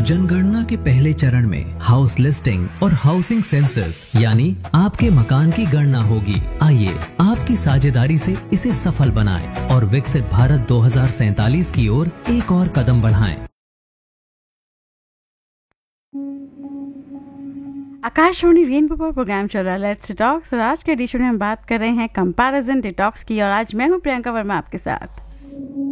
जनगणना के पहले चरण में हाउस लिस्टिंग और हाउसिंग सेंसस यानी आपके मकान की गणना होगी। आइए आपकी साझेदारी से इसे सफल बनाएं और विकसित भारत 2047 की ओर एक और कदम बढ़ाएं। आकाशवाणी रेनबो पर प्रोग्राम चल रहा है लेट्स टॉक्स। आज के एडिशन में हम बात कर रहे हैं कंपैरिजन डिटॉक्स की और आज मैं हूं प्रियंका वर्मा आपके साथ।